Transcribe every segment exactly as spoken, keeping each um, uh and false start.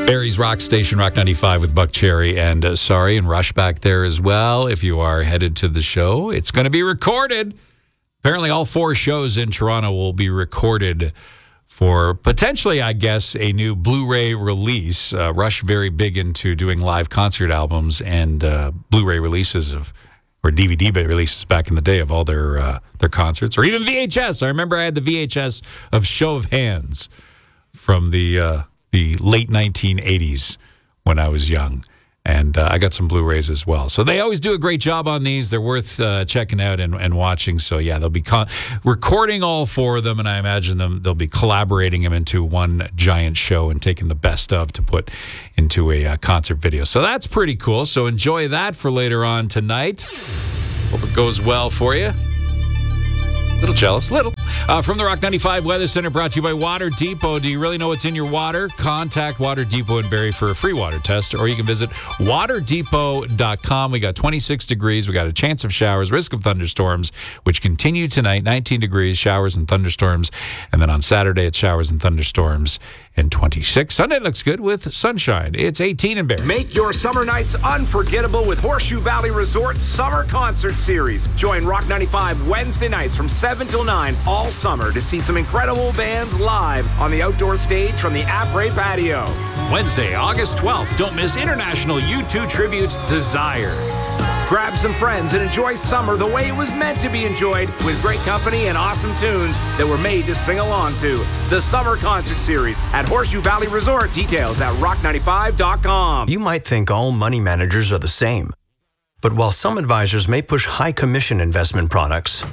Barry's Rock Station, Rock ninety-five with Buck Cherry and uh, Sorry and Rush back there as well. If you are headed to the show, it's going to be recorded. Apparently all four shows in Toronto will be recorded for potentially, I guess, a new Blu-ray release. Uh, Rush very big into doing live concert albums and uh, Blu-ray releases of, or D V D releases back in the day of all their uh, their concerts, or even V H S. I remember I had the V H S of Show of Hands from the uh, the late nineteen eighties when I was young. And uh, I got some Blu-rays as well. So they always do a great job on these. They're worth uh, checking out and, and watching. So, yeah, they'll be con- recording all four of them, and I imagine them they'll be collaborating them into one giant show and taking the best of to put into a uh, concert video. So that's pretty cool. So enjoy that for later on tonight. Hope it goes well for you. Little jealous, little. Uh, from the Rock ninety-five Weather Center, brought to you by Water Depot. Do you really know what's in your water? Contact Water Depot in Barrie for a free water test, or you can visit water depot dot com. We got twenty-six degrees. We got a chance of showers, risk of thunderstorms, which continue tonight. nineteen degrees, showers and thunderstorms. And then on Saturday, it's showers and thunderstorms and twenty-six. Sunday looks good with sunshine. It's eighteen in Barrie. Make your summer nights unforgettable with Horseshoe Valley Resort's Summer Concert Series. Join Rock ninety-five Wednesday nights from seven till nine all summer to see some incredible bands live on the outdoor stage from the Après Patio. Wednesday, August twelfth, don't miss International U two tribute Desire. Grab some friends and enjoy summer the way it was meant to be enjoyed, with great company and awesome tunes that were made to sing along to. The Summer Concert Series at Horseshoe Valley Resort. Details at rock ninety-five dot com. You might think all money managers are the same. But while some advisors may push high commission investment products,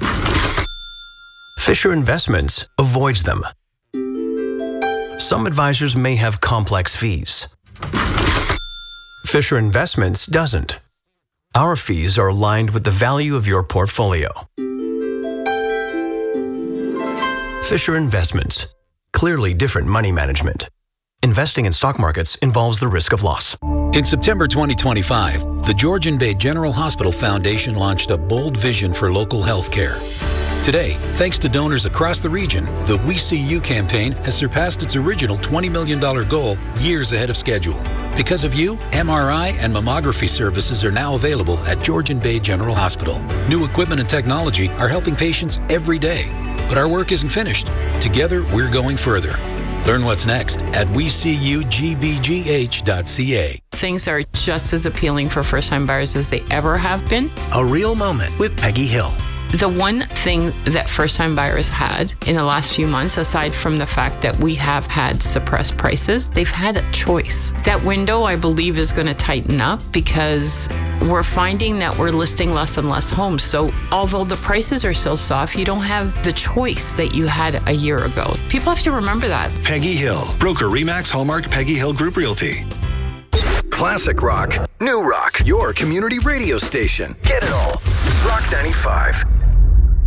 Fisher Investments avoids them. Some advisors may have complex fees. Fisher Investments doesn't. Our fees are aligned with the value of your portfolio. Fisher Investments. Clearly different money management. Investing in stock markets involves the risk of loss. In September twenty twenty-five, the Georgian Bay General Hospital Foundation launched a bold vision for local health care. Today, thanks to donors across the region, the We See You campaign has surpassed its original twenty million dollars goal years ahead of schedule. Because of you, M R I and mammography services are now available at Georgian Bay General Hospital. New equipment and technology are helping patients every day. But our work isn't finished. Together, we're going further. Learn what's next at we see you g b g h dot c a. Things are just as appealing for first-time buyers as they ever have been. A real moment with Peggy Hill. The one thing that first-time buyers had in the last few months, aside from the fact that we have had suppressed prices, they've had a choice. That window, I believe, is going to tighten up because we're finding that we're listing less and less homes. So although the prices are still soft, you don't have the choice that you had a year ago. People have to remember that. Peggy Hill, broker Remax Hallmark Peggy Hill Group Realty. Classic rock, new rock, your community radio station. Get it all. Rock ninety-five.